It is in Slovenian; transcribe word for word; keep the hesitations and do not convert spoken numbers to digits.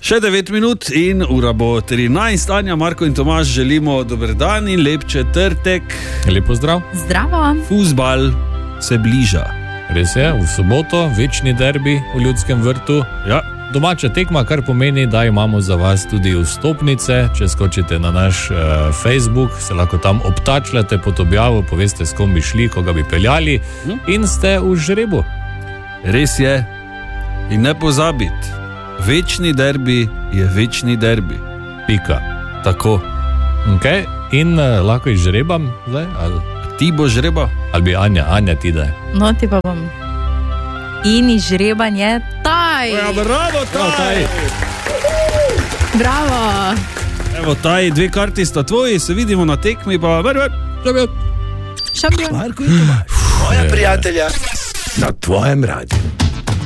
Še devet minut in ura bo trinajst. Anja, Marko in Tomaž želimo dober dan in lep četrtek. Lep pozdrav. Zdravo. Fuzbal se bliža. Res je, v soboto večni derbi v Ljudskem vrtu. Ja. Domača tekma, kar pomeni, da imamo za vas tudi vstopnice. Če skočite na naš uh, Facebook, se lahko tam obtačljate pod objavo, poveste, s kom bi šli, koga bi peljali hm? in ste v žrebu. Res je. In ne pozabiti, večni derbi je večni derbi. Pika. Tako. Okay. In uh, lahko izžrebam zdaj? Ali... Ti bo žreba? Ali bi Anja, Anja ti daj? No, ti pa bom. In izžrebanje Taj. Ja, bravo, Taj. Bravo. Evo, Taj, dve karti sta tvoji, se vidimo na tekmi, pa vrve. Šampion. Marko in Tomaž, moja prijatelja na tvojem radiju.